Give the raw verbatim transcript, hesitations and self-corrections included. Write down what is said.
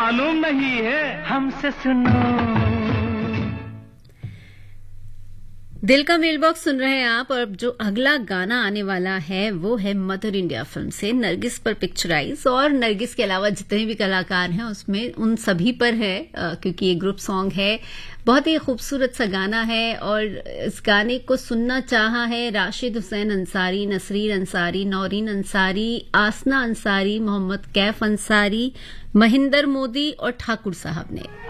मालूम नहीं है हमसे सुनो। दिल का मेल बॉक्स सुन रहे हैं आप, और जो अगला गाना आने वाला है वो है मदर इंडिया फिल्म से नरगिस पर पिक्चराइज, और नरगिस के अलावा जितने भी कलाकार हैं उसमें उन सभी पर है, क्योंकि ये ग्रुप सॉन्ग है। बहुत ही खूबसूरत सा गाना है, और इस गाने को सुनना चाहा है राशिद हुसैन अंसारी, नसरीन अंसारी, नौरीन अंसारी, आसना अंसारी, मोहम्मद कैफ अंसारी, महेंद्र मोदी और ठाकुर साहब ने।